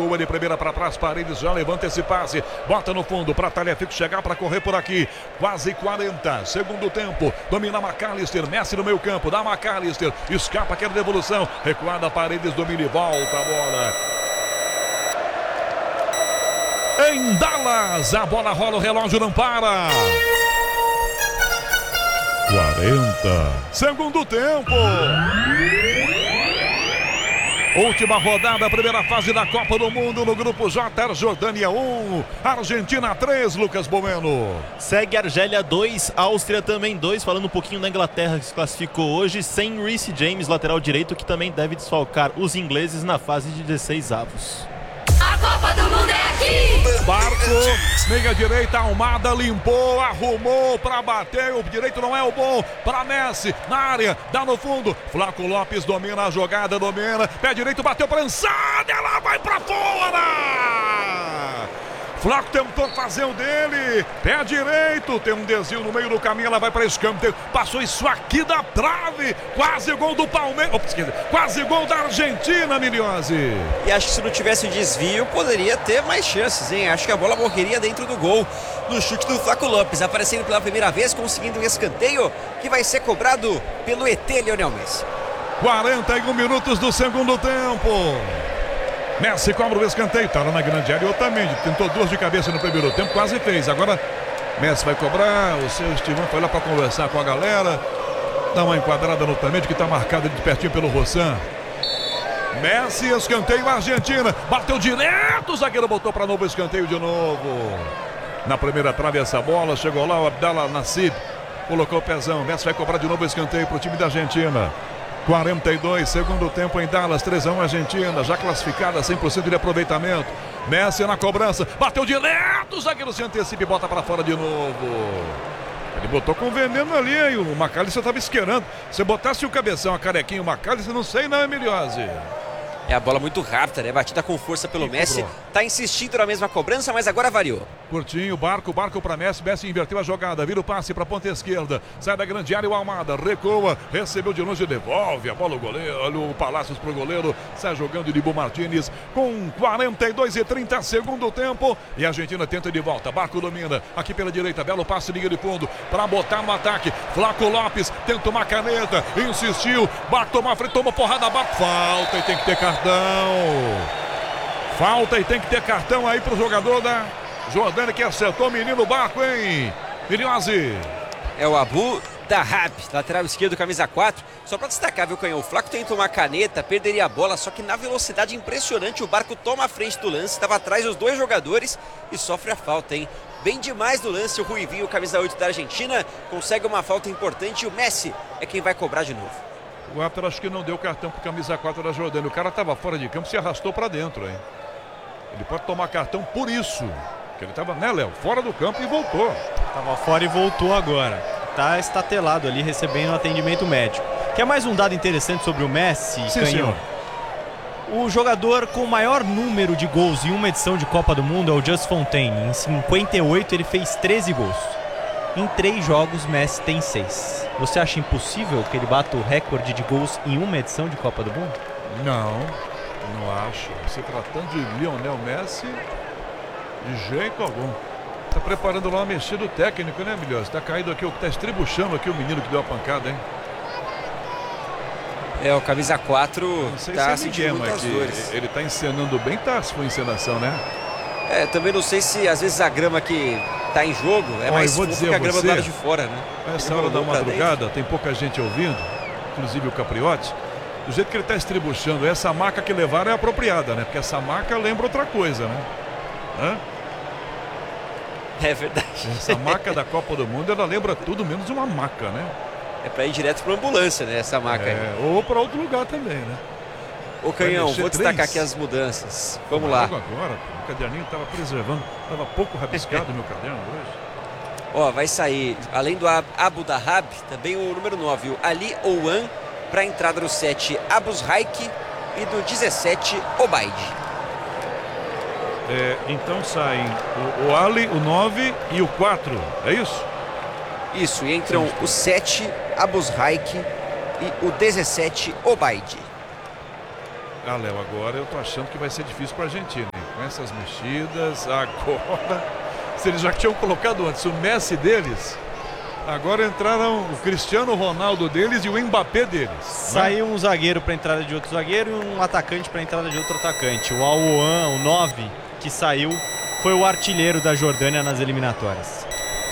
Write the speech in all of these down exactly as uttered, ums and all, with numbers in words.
Recuo de primeira para trás, Paredes já levanta esse passe. Bota no fundo para Tagliafico chegar para correr por aqui. Quase quarenta. Segundo tempo. Domina McAllister. Messi no meio campo. Dá McAllister. Escapa, quer devolução. Recuada, Paredes, domina e volta a bola. Em Dallas, a bola rola, o relógio não para. quarenta. Segundo tempo. Última rodada, primeira fase da Copa do Mundo no Grupo J. Jordânia um, Argentina três, Lucas Bueno. Segue Argélia dois, Áustria também dois. Falando um pouquinho da Inglaterra, que se classificou hoje sem Reece James, lateral direito, que também deve desfalcar os ingleses na fase de dezesseis avos. A Copa do Mundo é aqui! Barco, meia direita, Almada limpou, arrumou para bater, o direito não é o bom, para Messi, na área, dá no fundo, Flaco Lopes domina a jogada, domina, pé direito, bateu prensada, ela vai para fora! Flaco tentou fazer o dele, pé direito, tem um desvio no meio do caminho, ela vai para escanteio, passou isso aqui da trave, quase gol do Palmeiras, ops, quase gol da Argentina, Miliose. E acho que se não tivesse o desvio, poderia ter mais chances, hein? Acho que a bola morreria dentro do gol, no chute do Flaco Lopes, aparecendo pela primeira vez, conseguindo um escanteio, que vai ser cobrado pelo E T Lionel Messi. quarenta e um minutos do segundo tempo. Messi cobra o escanteio, tá lá na grande área, Otamendi tentou duas de cabeça no primeiro tempo, quase fez, agora Messi vai cobrar, o seu Estivão foi lá para conversar com a galera, dá uma enquadrada no Otamendi que tá marcado de pertinho pelo Rossan. Messi, escanteio, Argentina, bateu direto, o zagueiro botou para novo escanteio de novo. Na primeira trave essa bola, chegou lá o Abdallah Nassib, colocou o pezão, Messi vai cobrar de novo escanteio pro time da Argentina. quarenta e dois, segundo tempo em Dallas, três a um Argentina, já classificada, cem por cento de aproveitamento. Messi na cobrança, bateu direto, o zagueiro se antecipa e bota para fora de novo. Ele botou com veneno ali, hein? O McAllister estava esquerando. Se botasse o cabeção, a carequinha, o McAllister, não sei não, Emiliose. É a bola muito rápida, né? Batida com força pelo E Messi. cobrou. Tá insistindo na mesma cobrança, mas agora variou. Curtinho, Barco, Barco para Messi, Messi inverteu a jogada, vira o passe para a ponta esquerda, sai da grande área o Almada, recua, recebeu de longe, devolve a bola o goleiro, olha o Palácios pro goleiro, sai jogando de Dibu Martínez com quarenta e dois e trinta segundo tempo e a Argentina tenta de volta, Barco domina, aqui pela direita, belo passe, linha de fundo, para botar no ataque, Flaco Lopes tenta uma caneta, insistiu, Barco tomou a frente, tomou porrada, Barco, falta e tem que ter cartão, falta e tem que ter cartão aí pro jogador da Jordânia que acertou o menino Barco, hein? Miliose. É o Abu Dahab, lateral esquerdo, camisa quatro. Só para destacar, viu, Canhão? O Flaco tenta uma caneta, perderia a bola, só que na velocidade impressionante o Barco toma a frente do lance, estava atrás dos dois jogadores e sofre a falta, hein? Bem demais do lance, o Ruivinho, camisa oito da Argentina, consegue uma falta importante e o Messi é quem vai cobrar de novo. O árbitro acho que não deu cartão pro camisa quatro da Jordânia. O cara estava fora de campo, se arrastou para dentro, hein? Ele pode tomar cartão por isso. Ele estava, né, Léo? Fora do campo e voltou. Tava fora e voltou agora. Tá estatelado ali, recebendo atendimento médico. Quer mais um dado interessante sobre o Messi, Sim, Canhão? senhor. O jogador com o maior número de gols em uma edição de Copa do Mundo é o Just Fontaine. Em cinquenta e oito ele fez treze gols. Em três jogos, Messi tem seis. Você acha impossível que ele bata o recorde de gols em uma edição de Copa do Mundo? Não, não acho. Se tratando de Lionel Messi, de jeito algum. Tá preparando lá uma mexida do técnico, né, Milhões? Tá caído aqui, tá estribuchando aqui o menino que deu a pancada, hein? É, o camisa quatro Não sei tá se é sentindo Miguel, muitas mas dores. que ele tá encenando bem, tá se foi encenação, né? É, também não sei se às vezes a grama que tá em jogo é Olha, mais eu vou fofa dizer que a a grama você, do lado de fora, né? Essa Ele hora da rolou pra madrugada, tem pouca gente ouvindo, inclusive o Capriotti. Do jeito que ele tá estribuchando, essa maca que levaram é apropriada, né? Porque essa maca lembra outra coisa, né? Hã? É verdade. Essa maca da Copa do Mundo, ela lembra tudo menos uma maca, né? É pra ir direto pra ambulância, né? Essa maca aí. É, ou para outro lugar também, né? Ô, Canhão, mexer vou destacar três. aqui as mudanças. Vamos Logo lá. agora, pô, o caderninho estava preservando, estava pouco rabiscado meu caderno hoje. Ó, vai sair, além do Ab- Abu Dahab, também o número nove, o Ali Ouan, para a entrada do sete, Abus Raik, e do dezessete, Obaid. É, então saem o, o Ali, o nove e o quatro, é isso? Isso, e entram o sete, Abus Raik, e o dezessete, Obaid. Ah, Léo, agora eu tô achando que vai ser difícil para a Argentina, hein? Com essas mexidas, agora... Se eles já tinham colocado antes o Messi deles, agora entraram o Cristiano Ronaldo deles e o Mbappé deles. Saiu um zagueiro para entrada de outro zagueiro e um atacante para entrada de outro atacante. O Aouan, o nove, que saiu, foi o artilheiro da Jordânia nas eliminatórias.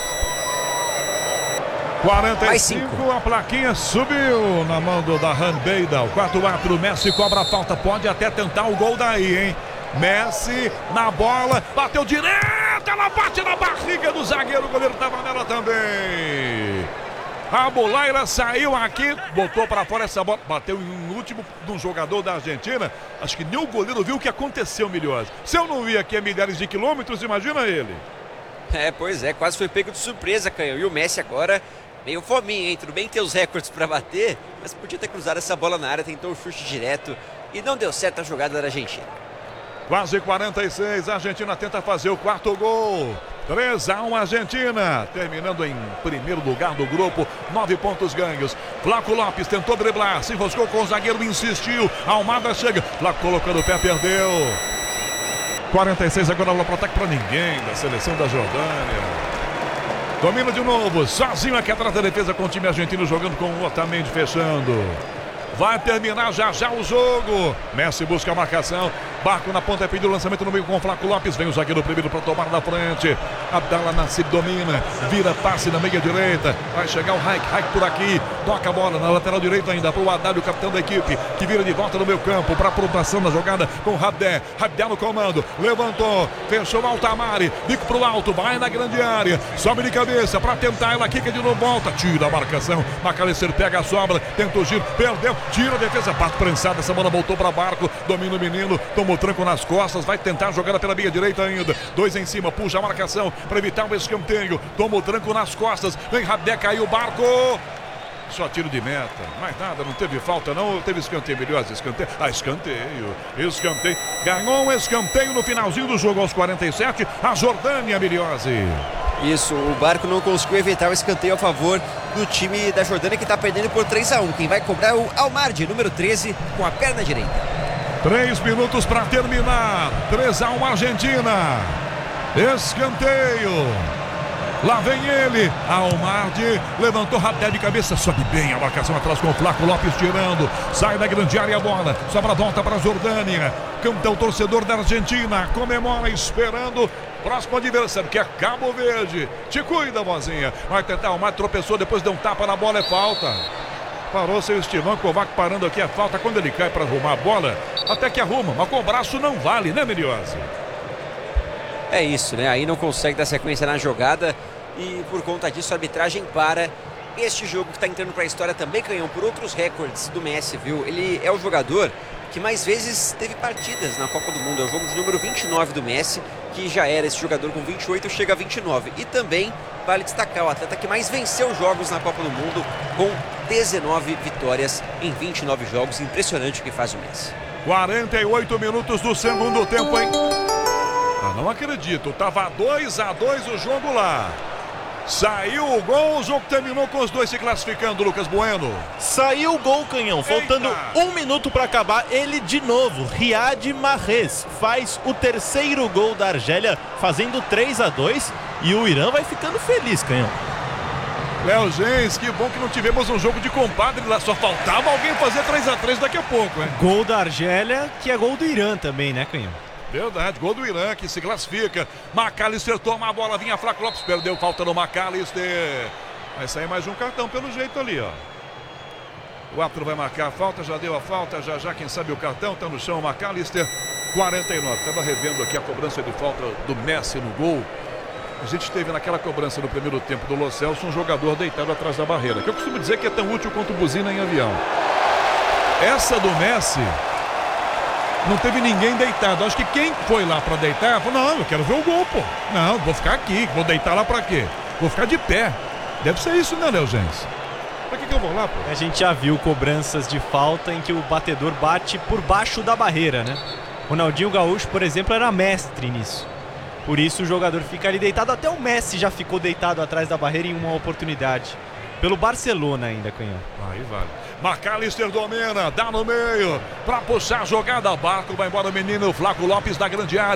quarenta e cinco, a plaquinha subiu na mão do Dahan Beidal. quatro a quatro, Messi cobra a falta, pode até tentar o gol daí, hein? Messi na bola, bateu direto, ela bate na barriga do zagueiro, o goleiro estava nela também. A Bolaira saiu aqui, botou para fora essa bola, bateu em um último de um jogador da Argentina. Acho que nem o goleiro viu o que aconteceu, Milhose. Se eu não vi aqui a milhares de quilômetros, imagina ele. É, pois é, quase foi pego de surpresa, Canhão. E o Messi agora meio fominho, hein? Tudo bem que tem os recordes para bater, mas podia ter cruzado essa bola na área, tentou o chute direto e não deu certo a jogada da Argentina. Quase quarenta e seis, a Argentina tenta fazer o quarto gol. três a um Argentina, terminando em primeiro lugar do grupo, nove pontos ganhos. Flaco Lopes tentou driblar, se enroscou com o zagueiro, insistiu. Almada chega, Flaco colocando o pé, perdeu. quarenta e seis, agora lá para ataque para ninguém da seleção da Jordânia. Domina de novo, sozinho aqui atrás da defesa com o time argentino jogando com o Otamendi fechando. Vai terminar já já o jogo. Messi busca a marcação. Barco na ponta, pediu o lançamento no meio com o Flaco Lopes. Vem o zagueiro primeiro para tomar na frente. Abdallah Nassib domina. Vira passe na meia direita. Vai chegar o Raik. Raik por aqui. Toca a bola na lateral direita ainda para o Haddad, o capitão da equipe, que vira de volta no meio campo para a aprovação da jogada com o Rabdé. Rabdé no comando. Levantou. Fechou o Altamari. Bico para o alto. Vai na grande área. Sobe de cabeça para tentar. Ela quica de novo. Volta. Tira a marcação. Macalister pega a sobra. Tenta o giro. Perdeu. Tira a defesa, parte prensada, essa bola voltou para Barco, domina o menino, tomou tranco nas costas, vai tentar jogar pela meia direita ainda, dois em cima, puxa a marcação para evitar o escanteio, tomou tranco nas costas, vem Rabdé, caiu o Barco, só tiro de meta, mais nada, não teve falta não, teve escanteio, melhor, escanteio, ah, escanteio, escanteio, ganhou um escanteio no finalzinho do jogo aos quarenta e sete, a Jordânia, Miliose. Isso, o Barco não conseguiu evitar o escanteio a favor do time da Jordânia, que está perdendo por três a um. Quem vai cobrar é o Almardi, número treze, com a perna direita. Três minutos para terminar. três a um Argentina. Escanteio. Lá vem ele, Almardi, levantou Rabdé de cabeça, sobe bem a marcação atrás com o Flaco Lopes tirando, sai da grande área a bola, sobra a volta para a Jordânia, canta o torcedor da Argentina, comemora esperando, próximo adversário que é Cabo Verde, te cuida, vozinha, vai tentar, Almardi tropeçou, depois deu um tapa na bola, é falta. Parou seu Estivão, Kovac parando aqui, é falta, quando ele cai para arrumar a bola, até que arruma, mas com o braço não vale, né, Miliose? É isso, né? Aí não consegue dar sequência na jogada e por conta disso a arbitragem para este jogo que está entrando para a história também, Canhão, por outros recordes do Messi, viu? Ele é o jogador que mais vezes teve partidas na Copa do Mundo. É o jogo de número vinte e nove do Messi, que já era esse jogador com vinte e oito, chega a vinte e nove. E também vale destacar o atleta que mais venceu jogos na Copa do Mundo, com dezenove vitórias em vinte e nove jogos. Impressionante o que faz o Messi. quarenta e oito minutos do segundo tempo, hein? Ah, não acredito, tava dois a dois o jogo lá. Saiu o gol, o jogo terminou com os dois se classificando, Lucas Bueno. Saiu o gol, Canhão, faltando Eita. um minuto para acabar, ele de novo, Riyad Mahrez, faz o terceiro gol da Argélia, fazendo três a dois, e o Irã vai ficando feliz, Canhão. Léo Gens, que bom que não tivemos um jogo de compadre lá, só faltava alguém fazer três a três daqui a pouco, hein? Gol da Argélia, que é gol do Irã também, né, Canhão? Verdade, gol do Irã que se classifica. Macalister toma a bola, vinha Flaco Lopes, perdeu, falta no Macalister. Vai sair mais um cartão pelo jeito ali, ó. O árbitro vai marcar a falta, já deu a falta, já já quem sabe o cartão, tá no chão o Macalister. quarenta e nove, tava revendo aqui a cobrança de falta do Messi no gol. A gente teve naquela cobrança no primeiro tempo do Lo Celso um jogador deitado atrás da barreira, que eu costumo dizer que é tão útil quanto buzina em avião. Essa do Messi, não teve ninguém deitado. Acho que quem foi lá pra deitar falou, não, eu quero ver o gol, pô. Não, vou ficar aqui, vou deitar lá pra quê? Vou ficar de pé. Deve ser isso, né, Léo Gens? Pra que que eu vou lá, pô? A gente já viu cobranças de falta em que o batedor bate por baixo da barreira, né? Ronaldinho Gaúcho, por exemplo, era mestre nisso. Por isso o jogador fica ali deitado. Até o Messi já ficou deitado atrás da barreira em uma oportunidade. Pelo Barcelona ainda, Canhão. Aí vale. McAllister domina, dá no meio, pra puxar a jogada. Barco vai embora o menino Flaco Lopes da grande área.